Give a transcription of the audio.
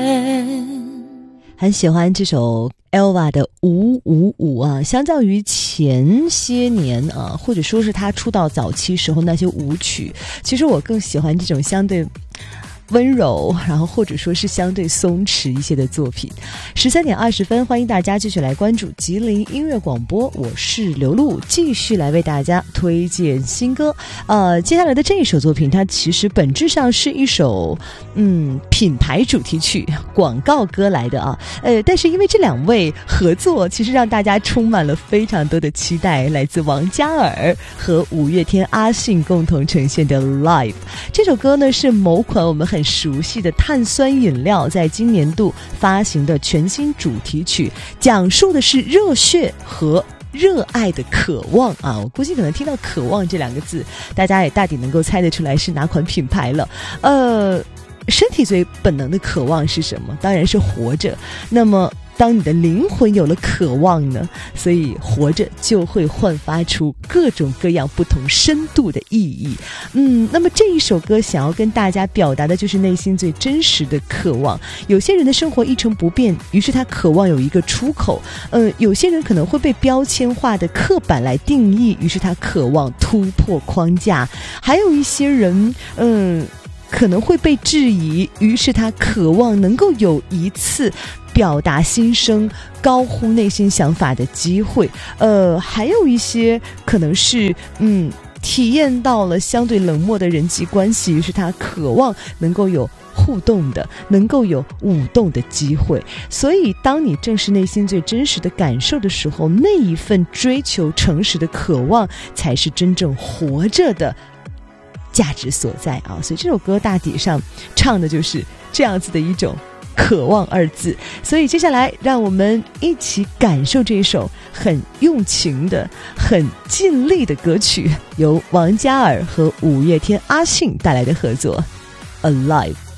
很喜欢这首 Elva 的555啊，相较于前些年啊，或者说是他出道早期时候那些舞曲，其实我更喜欢这种相对温柔，然后或者说是相对松弛一些的作品。13点20分，欢迎大家继续来关注吉林音乐广播，我是刘露，继续来为大家推荐新歌。接下来的这一首作品，它其实本质上是一首品牌主题曲、广告歌来的啊。但是因为这两位合作，其实让大家充满了非常多的期待。来自王嘉尔和五月天阿信共同呈现的 Live 这首歌呢，是某款我们很熟悉的碳酸饮料在今年度发行的全新主题曲，讲述的是热血和热爱的渴望啊！我估计可能听到渴望这两个字，大家也大抵能够猜得出来是哪款品牌了。身体最本能的渴望是什么？当然是活着。那么当你的灵魂有了渴望呢，所以活着就会焕发出各种各样不同深度的意义。那么这一首歌想要跟大家表达的就是内心最真实的渴望。有些人的生活一成不变，于是他渴望有一个出口。有些人可能会被标签化的刻板来定义，于是他渴望突破框架。还有一些人可能会被质疑，于是他渴望能够有一次表达心声、高呼内心想法的机会。还有一些可能是体验到了相对冷漠的人际关系，于是他渴望能够有互动的，能够有舞动的机会。所以当你正视内心最真实的感受的时候，那一份追求诚实的渴望才是真正活着的价值所在啊！所以这首歌大体上唱的就是这样子的一种渴望二字。所以接下来让我们一起感受这首很用情的、很尽力的歌曲，由王嘉尔和五月天阿信带来的合作 Alive。